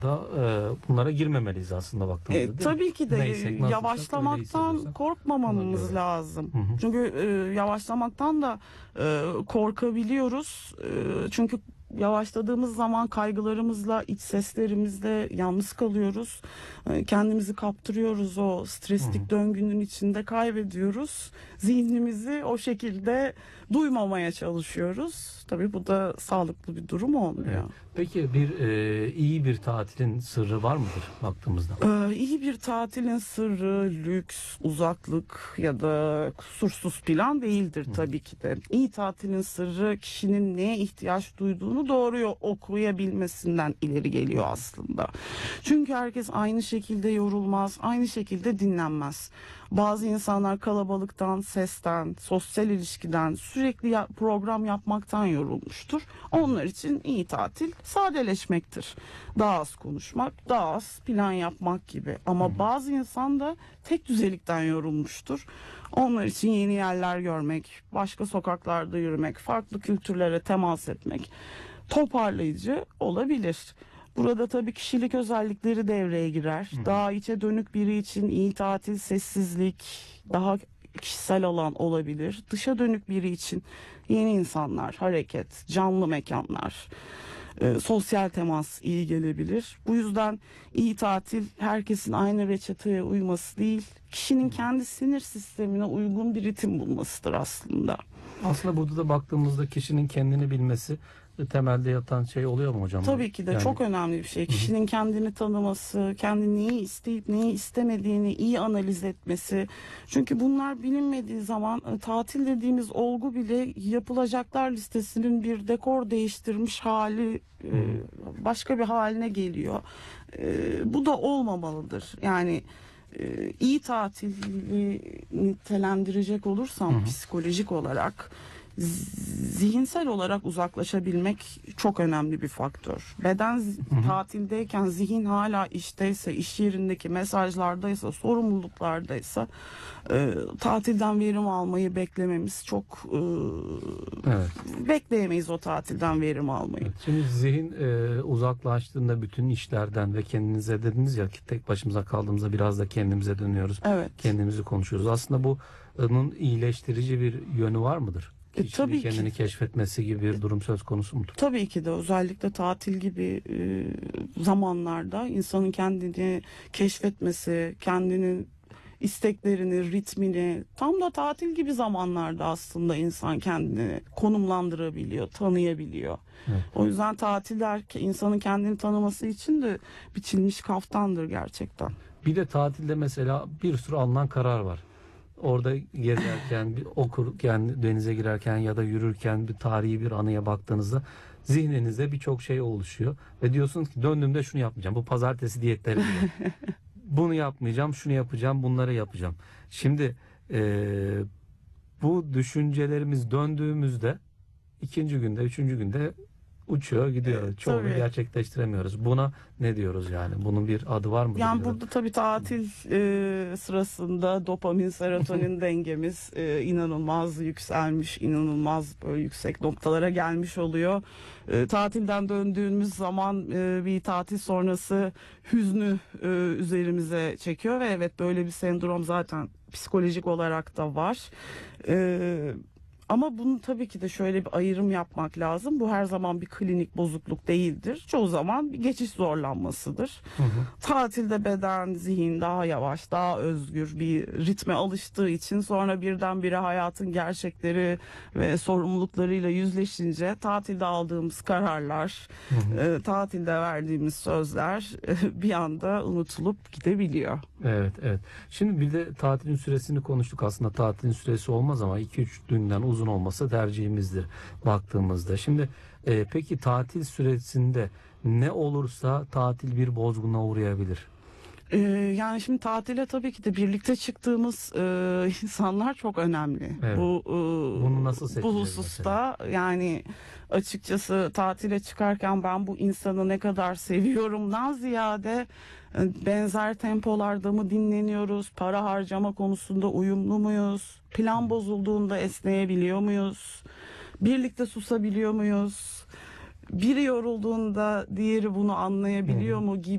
da bunlara girmemeliyiz aslında baktığımızda, değil mi? Tabii ki de Neysek, nasılsak öyle yavaşlamaktan hissediyorsak korkmamamız ona göre. lazım. Hı hı. Çünkü yavaşlamaktan da korkabiliyoruz. Çünkü yavaşladığımız zaman kaygılarımızla, iç seslerimizle yalnız kalıyoruz. Kendimizi kaptırıyoruz, o streslik döngünün içinde kaybediyoruz. Zihnimizi o şekilde duymamaya çalışıyoruz. Tabii bu da sağlıklı bir durum olmuyor. Evet. Peki iyi bir tatilin sırrı var mıdır baktığımızda? İyi bir tatilin sırrı lüks, uzaklık ya da kusursuz plan değildir tabii ki de. İyi tatilin sırrı kişinin neye ihtiyaç duyduğunu doğru okuyabilmesinden ileri geliyor aslında. Çünkü herkes aynı şekilde yorulmaz, aynı şekilde dinlenmez. Bazı insanlar kalabalıktan, sesten, sosyal ilişkiden, sürekli program yapmaktan yorulmuştur. Onlar için iyi tatil sadeleşmektir. Daha az konuşmak, daha az plan yapmak gibi. Ama bazı insan da tek düzelikten yorulmuştur. Onlar için yeni yerler görmek, başka sokaklarda yürümek, farklı kültürlere temas etmek toparlayıcı olabilir. Burada tabii kişilik özellikleri devreye girer. Daha içe dönük biri için iyi tatil, sessizlik, daha kişisel alan olabilir. Dışa dönük biri için yeni insanlar, hareket, canlı mekanlar, sosyal temas iyi gelebilir. Bu yüzden iyi tatil herkesin aynı reçeteye uyması değil, kişinin kendi sinir sistemine uygun bir ritim bulmasıdır aslında. Aslında burada da baktığımızda kişinin kendini bilmesi temelde yatan şey oluyor mu hocam? Tabii ki de Yani çok önemli bir şey. Kişinin kendini tanıması, kendi neyi isteyip neyi istemediğini iyi analiz etmesi. Çünkü bunlar bilinmediği zaman tatil dediğimiz olgu bile yapılacaklar listesinin bir dekor değiştirmiş hali, başka bir haline geliyor. Bu da olmamalıdır. Yani iyi tatili nitelendirecek olursam psikolojik olarak, zihinsel olarak uzaklaşabilmek çok önemli bir faktör. Beden tatildeyken zihin hala işteyse, iş yerindeki mesajlardaysa, sorumluluklardaysa tatilden verim almayı beklememiz çok evet. bekleyemeyiz o tatilden verim almayı. Evet. Şimdi zihin uzaklaştığında bütün işlerden ve kendinize dediniz ya ki tek başımıza kaldığımızda biraz da kendimize dönüyoruz. Evet. Kendimizi konuşuyoruz. Aslında bunun iyileştirici bir yönü var mıdır? Tabii Kendini ki. keşfetmesi gibi bir durum söz konusu mudur? Tabii ki de özellikle tatil gibi zamanlarda insanın kendini keşfetmesi, kendinin isteklerini, ritmini tam da tatil gibi zamanlarda aslında insan kendini konumlandırabiliyor, tanıyabiliyor. Evet. O yüzden tatiller insanın kendini tanıması için de biçilmiş kaftandır gerçekten. Bir de tatilde mesela bir sürü alınan karar var. Orada gezerken, okurken, denize girerken ya da yürürken bir tarihi bir anıya baktığınızda zihninizde birçok şey oluşuyor. Ve diyorsunuz ki döndüğümde şunu yapmayacağım. Bu pazartesi diyetleri gibi. Bunu yapmayacağım, şunu yapacağım, bunları yapacağım. Şimdi bu düşüncelerimiz döndüğümüzde ikinci günde, üçüncü günde uçuyor gidiyor. Çoğunu Tabii. gerçekleştiremiyoruz. Buna ne diyoruz yani? Bunun bir adı var mı? Yani burada tabii tatil sırasında dopamin, serotonin dengemiz inanılmaz yükselmiş, inanılmaz böyle yüksek noktalara gelmiş oluyor. Tatilden döndüğümüz zaman bir tatil sonrası hüznü üzerimize çekiyor ve evet böyle bir sendrom zaten psikolojik olarak da var. Ama bunu tabii ki de şöyle bir ayrım yapmak lazım. Bu her zaman bir klinik bozukluk değildir. Çoğu zaman bir geçiş zorlanmasıdır. Tatilde beden, zihin daha yavaş, daha özgür bir ritme alıştığı için sonra birdenbire hayatın gerçekleri ve sorumluluklarıyla yüzleşince tatilde aldığımız kararlar, tatilde verdiğimiz sözler bir anda unutulup gidebiliyor. Evet, evet. Şimdi bir de tatilin süresini konuştuk. Aslında tatilin süresi olmaz ama 2-3 günden uzun olması tercihimizdir baktığımızda. Şimdi peki tatil süresinde ne olursa tatil bir bozguna uğrayabilir? Yani şimdi tatile tabii ki de birlikte çıktığımız insanlar çok önemli. Evet. Bunu nasıl Bu seçeceğiz hususta yani açıkçası tatile çıkarken ben bu insanı ne kadar seviyorumdan ziyade benzer tempolarda mı dinleniyoruz, para harcama konusunda uyumlu muyuz, plan bozulduğunda esneyebiliyor muyuz, birlikte susabiliyor muyuz? Biri yorulduğunda diğeri bunu anlayabiliyor mu gibi